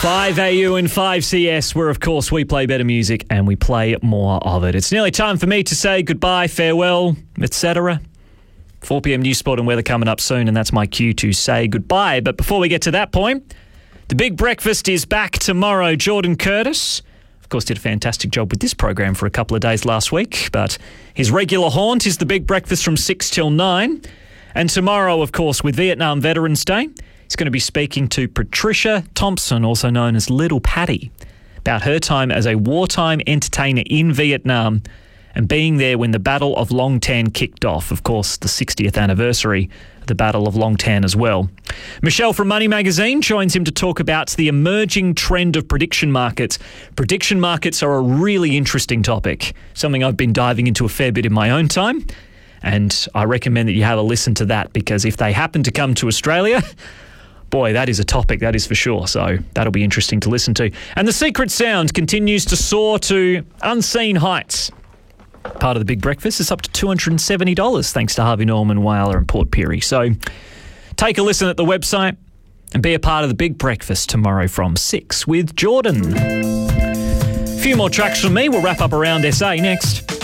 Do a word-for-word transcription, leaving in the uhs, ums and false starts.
five A U and five C S, where, of course, we play better music and we play more of it. It's nearly time for me to say goodbye, farewell, et cetera. four p.m. News, Sport and Weather coming up soon, and that's my cue to say goodbye. But before we get to that point, the Big Breakfast is back tomorrow. Jordan Curtis, of course, did a fantastic job with this program for a couple of days last week, but his regular haunt is the Big Breakfast from six till nine. And tomorrow, of course, with Vietnam Veterans Day, he's going to be speaking to Patricia Thompson, also known as Little Patty, about her time as a wartime entertainer in Vietnam and being there when the Battle of Long Tan kicked off. Of course, the sixtieth anniversary of the Battle of Long Tan as well. Michelle from Money Magazine joins him to talk about the emerging trend of prediction markets. Prediction markets are a really interesting topic, something I've been diving into a fair bit in my own time. And I recommend that you have a listen to that, because if they happen to come to Australia, boy, that is a topic, that is for sure. So that'll be interesting to listen to. And the Secret Sound continues to soar to unseen heights. Part of the Big Breakfast is up to two hundred seventy dollars thanks to Harvey Norman, Whyalla and Port Pirie. So take a listen at the website and be a part of the Big Breakfast tomorrow from six with Jordan. A few more tracks from me. We'll wrap up around S A next.